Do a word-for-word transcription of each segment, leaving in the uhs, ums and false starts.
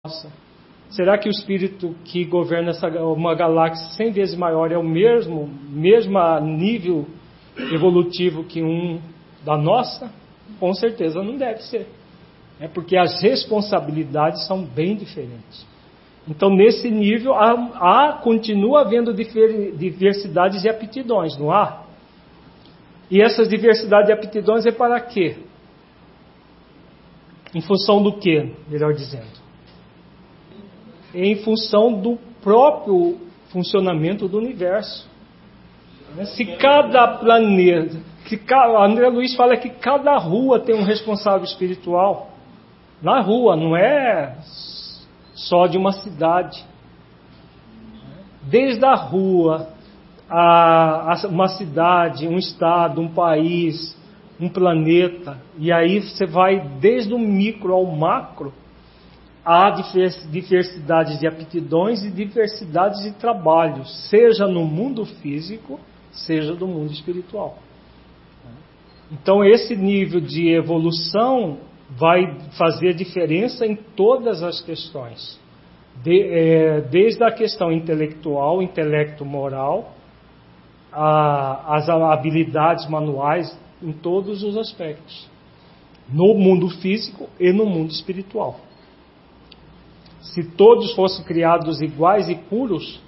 nossa? Será que o espírito que governa essa, uma galáxia cem vezes maior é o mesmo, mesmo nível evolutivo que um da nossa? Com certeza não deve ser. É porque as responsabilidades são bem diferentes. Então, nesse nível, há, há, continua havendo difer, diversidades de aptidões, não há? E essas diversidades de aptidões é para quê? Em função do quê, melhor dizendo? Em função do próprio funcionamento do universo. Se cada planeta, que cada, André Luiz fala que cada rua tem um responsável espiritual. Na rua, não é só de uma cidade. Desde a rua, a, a uma cidade, um estado, um país, um planeta, e aí você vai desde o micro ao macro, há diversidades de aptidões e diversidades de trabalhos, seja no mundo físico, seja no mundo espiritual. Então, esse nível de evolução vai fazer diferença em todas as questões, de, é, desde a questão intelectual, intelecto moral, a, as habilidades manuais, em todos os aspectos, no mundo físico e no mundo espiritual. Se todos fossem criados iguais e puros,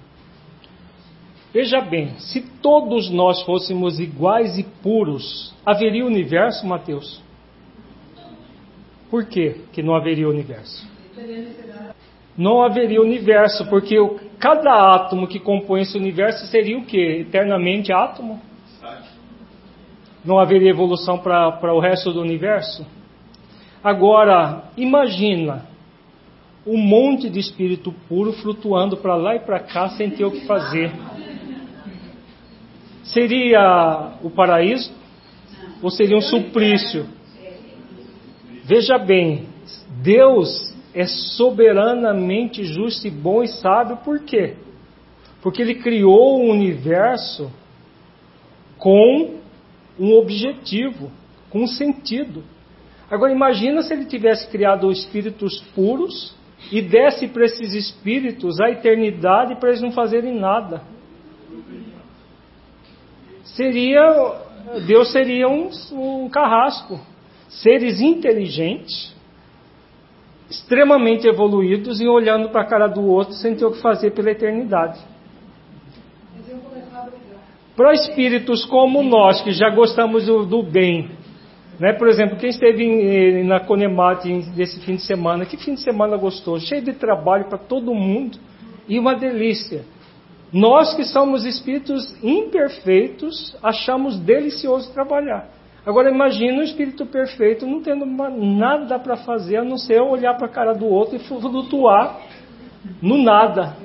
veja bem, se todos nós fôssemos iguais e puros, haveria universo, Mateus? Por que que não haveria universo? Não haveria universo, porque cada átomo que compõe esse universo seria o quê? Eternamente átomo? Não haveria evolução para o resto do universo? Agora, imagina um monte de espírito puro flutuando para lá e para cá sem ter o que fazer. Seria o paraíso? Ou seria um suplício? Veja bem, Deus é soberanamente justo e bom e sábio. Por quê? Porque Ele criou o universo com um objetivo, com um sentido. Agora imagina se Ele tivesse criado espíritos puros e desse para esses espíritos a eternidade para eles não fazerem nada. Seria, Deus seria um, um carrasco. Seres inteligentes, extremamente evoluídos e olhando para a cara do outro sem ter o que fazer pela eternidade. Para espíritos como nós, que já gostamos do, do bem, né? Por exemplo, quem esteve em, na Conemate desse fim de semana, que fim de semana gostou? Cheio de trabalho para todo mundo e uma delícia. Nós que somos espíritos imperfeitos, achamos delicioso trabalhar. Agora imagina um espírito perfeito não tendo nada para fazer, a não ser olhar para a cara do outro e flutuar no nada.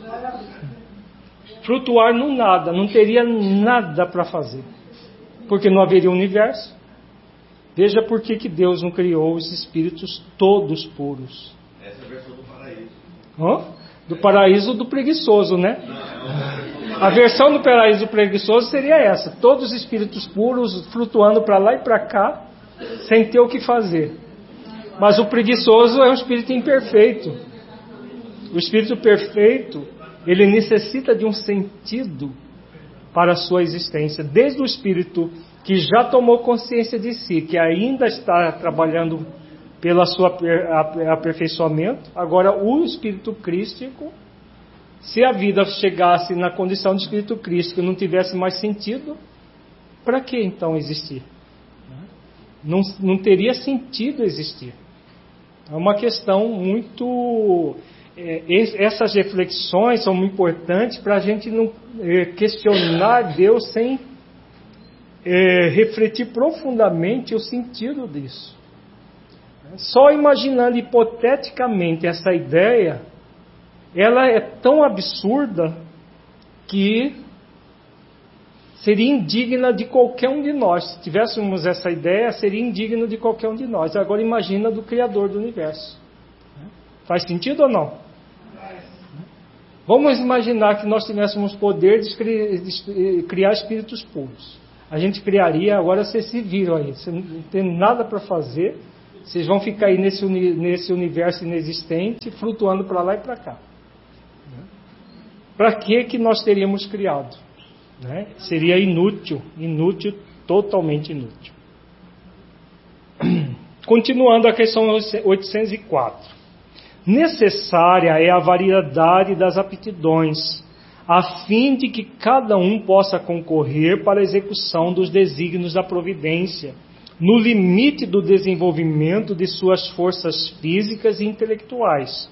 Flutuar no nada, não teria nada para fazer. Porque não haveria universo. Veja por que que Deus não criou os espíritos todos puros. Essa é a versão do paraíso. Hã? Do paraíso do preguiçoso, né? A versão do paraíso preguiçoso seria essa: todos os espíritos puros flutuando para lá e para cá, sem ter o que fazer. Mas o preguiçoso é um espírito imperfeito. O espírito perfeito, ele necessita de um sentido para a sua existência. Desde o espírito que já tomou consciência de si, que ainda está trabalhando pelo seu aperfeiçoamento, agora o espírito crístico, se a vida chegasse na condição de espírito crístico e não tivesse mais sentido, para que então existir? Não, não teria sentido existir. É uma questão muito... É, essas reflexões são muito importantes para a gente não é, questionar Deus sem é, refletir profundamente o sentido disso. Só imaginando hipoteticamente essa ideia, ela é tão absurda que seria indigna de qualquer um de nós. Se tivéssemos essa ideia, seria indigna de qualquer um de nós. Agora imagina do Criador do Universo. Faz sentido ou não? Vamos imaginar que nós tivéssemos poder de criar espíritos puros. A gente criaria, agora vocês se viram aí, você não tem nada para fazer, Vocês vão ficar aí nesse, uni, nesse universo inexistente, flutuando para lá e para cá. Para que que nós teríamos criado? Né? Seria inútil, inútil, totalmente inútil. Continuando a questão oitocentos e quatro. Necessária é a variedade das aptidões, a fim de que cada um possa concorrer para a execução dos desígnios da providência, no limite do desenvolvimento de suas forças físicas e intelectuais.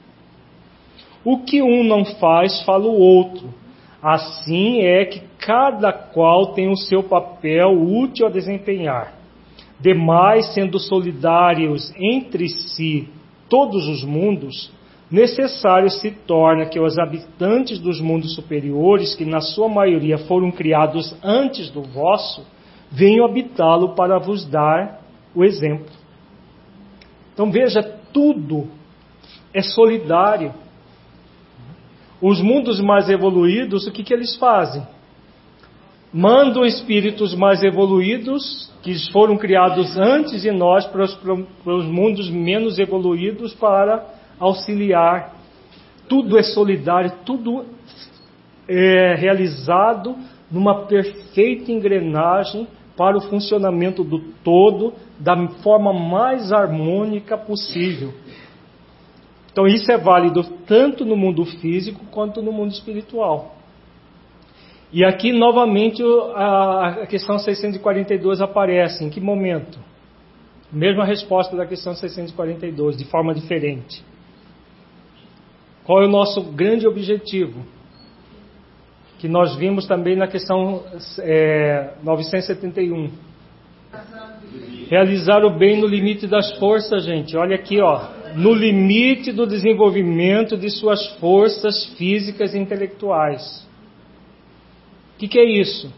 O que um não faz, fala o outro. Assim é que cada qual tem o seu papel útil a desempenhar. Demais, sendo solidários entre si todos os mundos, necessário se torna que os habitantes dos mundos superiores, que na sua maioria foram criados antes do vosso, venham habitá-lo para vos dar o exemplo. Então veja, tudo é solidário. Os mundos mais evoluídos, o que, que eles fazem? Mandam espíritos mais evoluídos, que foram criados antes de nós, para os, para os mundos menos evoluídos, para auxiliar. Tudo é solidário, tudo é realizado numa perfeita engrenagem para o funcionamento do todo, da forma mais harmônica possível. Então isso é válido tanto no mundo físico quanto no mundo espiritual. E aqui novamente a questão seiscentos e quarenta e dois aparece. Em que momento? Mesma resposta da questão seiscentos e quarenta e dois, de forma diferente. Qual é o nosso grande objetivo? Que nós vimos também na questão é, novecentos e setenta e um. Realizar o bem no limite das forças, gente. Olha aqui, ó. No limite do desenvolvimento de suas forças físicas e intelectuais. O que, que é isso?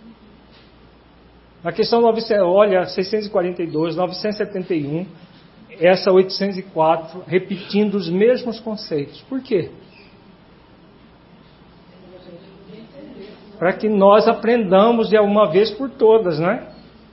Na questão novecentos, olha, seiscentos e quarenta e dois, novecentos e setenta e um, essa oitocentos e quatro, repetindo os mesmos conceitos. Por quê? Para que nós aprendamos de uma vez por todas, né?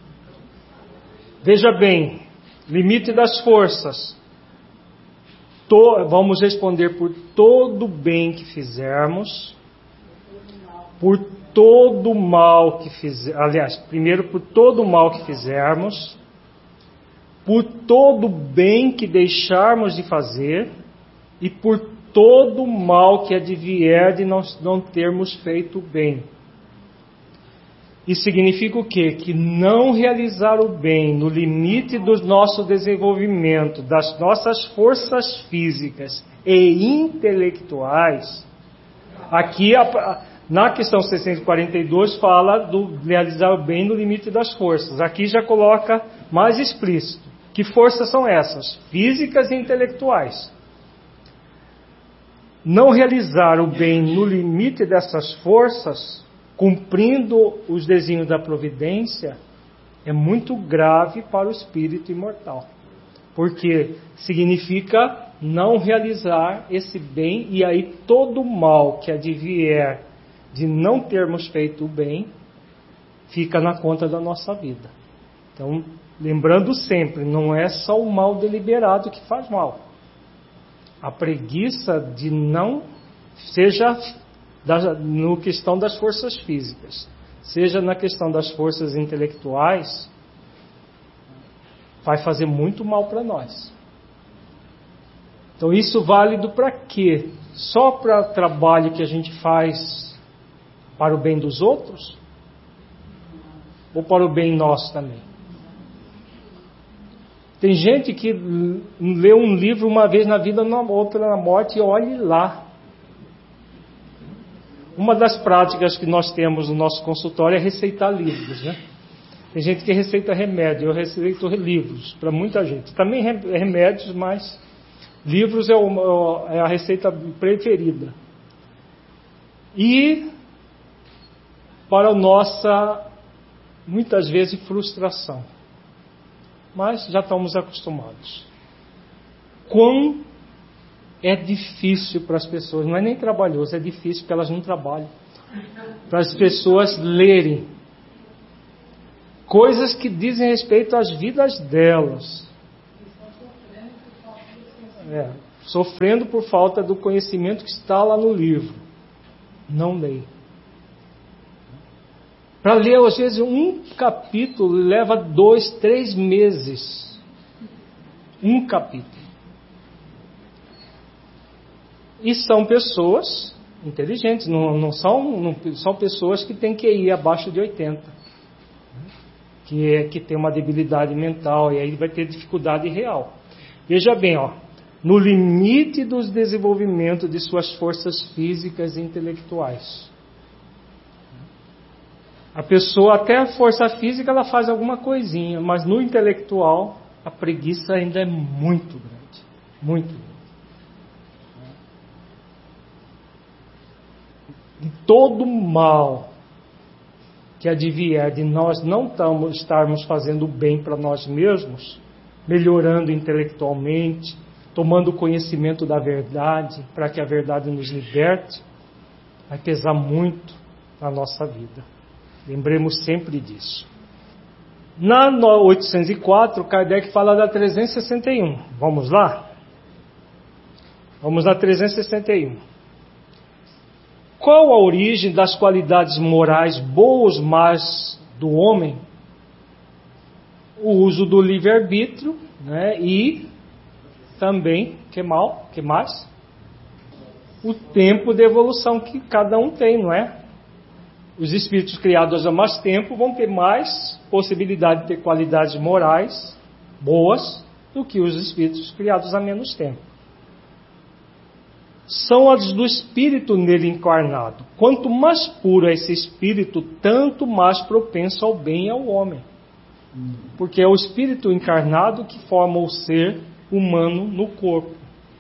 Veja bem, limite das forças. To, vamos responder por todo o bem que fizermos, por todo o mal que fizermos, aliás, primeiro por todo o mal que fizermos, por todo o bem que deixarmos de fazer e por todo o mal que advier de nós não termos feito o bem. Isso significa o quê? Que não realizar o bem no limite do nosso desenvolvimento, das nossas forças físicas e intelectuais. Aqui, na questão seiscentos e quarenta e dois, fala do realizar o bem no limite das forças. Aqui já coloca mais explícito. Que forças são essas? Físicas e intelectuais. Não realizar o bem no limite dessas forças, cumprindo os desígnios da providência, é muito grave para o espírito imortal. Porque significa não realizar esse bem, e aí todo o mal que advier de não termos feito o bem, fica na conta da nossa vida. Então, lembrando sempre, não é só o mal deliberado que faz mal. A preguiça de não, seja no questão das forças físicas, seja na questão das forças intelectuais, vai fazer muito mal para nós. Então isso válido para quê? Só para o trabalho que a gente faz para o bem dos outros? Ou para o bem nosso também? Tem gente que lê um livro uma vez na vida, outra na morte, e olhe lá. Uma das práticas que nós temos no nosso consultório é receitar livros, né? Tem gente que receita remédio, eu receito livros para muita gente. Também remédios, mas livros é, uma, é a receita preferida. E para a nossa, muitas vezes, frustração. Mas já estamos acostumados. Quão é difícil para as pessoas, não é nem trabalhoso, é difícil porque elas não trabalham. Para as pessoas lerem coisas que dizem respeito às vidas delas. É, sofrendo por falta do conhecimento que está lá no livro. Não leio. Para ler, às vezes, um capítulo leva dois, três meses. Um capítulo. E são pessoas inteligentes, não, não, são, não são pessoas que têm que ir abaixo de oitenta. Que, é, que tem uma debilidade mental, e aí vai ter dificuldade real. Veja bem, ó, no limite do desenvolvimento de suas forças físicas e intelectuais. A pessoa, até a força física, ela faz alguma coisinha, mas no intelectual, a preguiça ainda é muito grande. Muito grande. De todo mal que advier de nós não estamos, estarmos fazendo bem para nós mesmos, melhorando intelectualmente, tomando conhecimento da verdade, para que a verdade nos liberte, vai pesar muito na nossa vida. Lembremos sempre disso. Na oitocentos e quatro, Kardec fala da trezentos e sessenta e um. Vamos lá? Vamos na trezentos e sessenta e um. Qual a origem das qualidades morais boas ou más do homem? O uso do livre-arbítrio, né? E também, que mal, que mais? O tempo de evolução que cada um tem, não é? Os espíritos criados há mais tempo vão ter mais possibilidade de ter qualidades morais boas do que os espíritos criados há menos tempo. São as do espírito nele encarnado. Quanto mais puro é esse espírito, tanto mais propenso ao bem e ao homem. Porque é o espírito encarnado que forma o ser humano no corpo.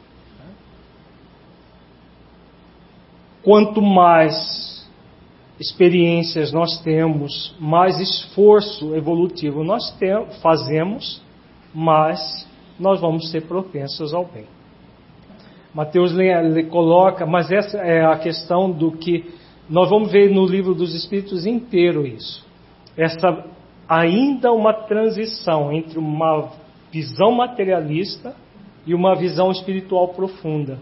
Quanto mais experiências nós temos, mais esforço evolutivo nós temos, fazemos, mais nós vamos ser propensos ao bem. Mateus ele coloca, mas essa é a questão do que nós vamos ver no livro dos Espíritos inteiro isso. Essa ainda uma transição entre uma visão materialista e uma visão espiritual profunda.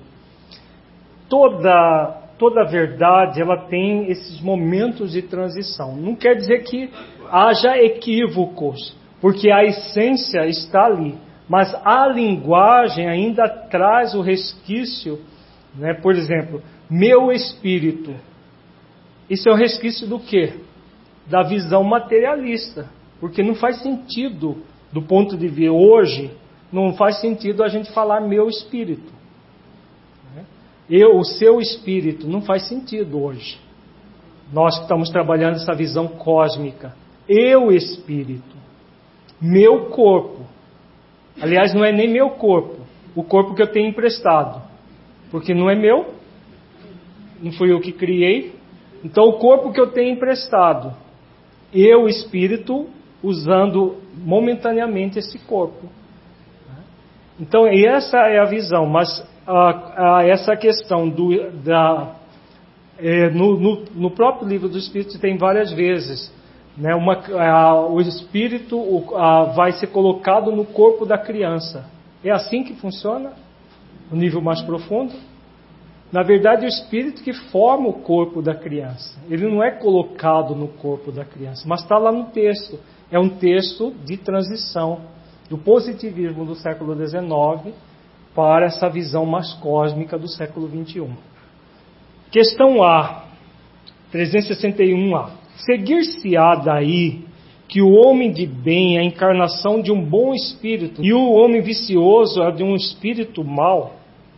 Toda toda verdade ela tem esses momentos de transição. Não quer dizer que haja equívocos, porque a essência está ali. Mas a linguagem ainda traz o resquício, né? Por exemplo, meu espírito. Isso é o resquício do quê? Da visão materialista. Porque não faz sentido, do ponto de vista hoje, não faz sentido a gente falar meu espírito. Eu, o seu espírito, não faz sentido hoje. Nós que estamos trabalhando essa visão cósmica. Eu espírito. Meu corpo. Aliás, não é nem meu corpo, o corpo que eu tenho emprestado, porque não é meu, não fui eu que criei. Então, o corpo que eu tenho emprestado, eu, espírito, usando momentaneamente esse corpo. Então, essa é a visão, mas a, a, essa questão do, da, é, no, no, no próprio livro do Espírito tem várias vezes. Né, uma, a, o espírito a, vai ser colocado no corpo da criança. É assim que funciona? No nível mais profundo? Na verdade, é o espírito que forma o corpo da criança. Ele não é colocado no corpo da criança, mas está lá no texto. É um texto de transição do positivismo do século dezenove para essa visão mais cósmica do século vinte e um. Questão A, trezentos e sessenta e um A. Seguir-se-á daí que o homem de bem é a encarnação de um bom espírito e o homem vicioso é de um espírito mau?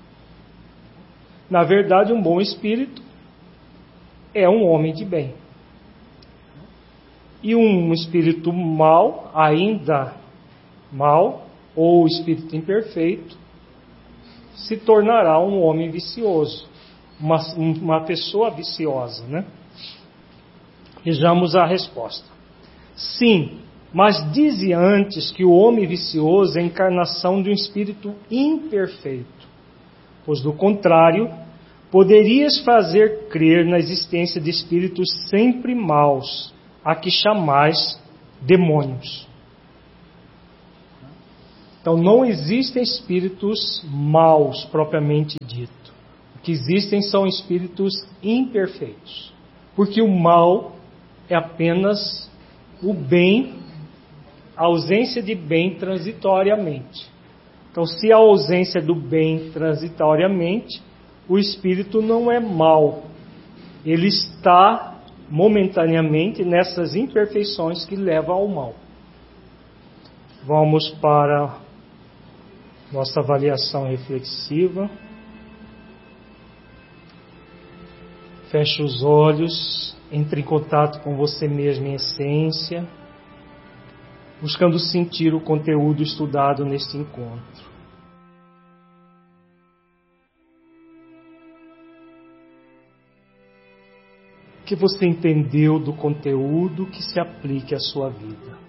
Na verdade, um bom espírito é um homem de bem. E um espírito mau, ainda mau, ou espírito imperfeito, se tornará um homem vicioso, uma, uma pessoa viciosa, né? Vejamos a resposta. Sim, mas dize antes que o homem vicioso é a encarnação de um espírito imperfeito, pois do contrário, poderias fazer crer na existência de espíritos sempre maus, a que chamais demônios. Então não existem espíritos maus propriamente dito. O que existem são espíritos imperfeitos. Porque o mal é apenas o bem, a ausência de bem transitoriamente. Então, se a ausência do bem transitoriamente, o espírito não é mau. Ele está momentaneamente nessas imperfeições que levam ao mal. Vamos para nossa avaliação reflexiva. Feche os olhos, entre em contato com você mesmo em essência, buscando sentir o conteúdo estudado neste encontro. O que você entendeu do conteúdo que se aplique à sua vida?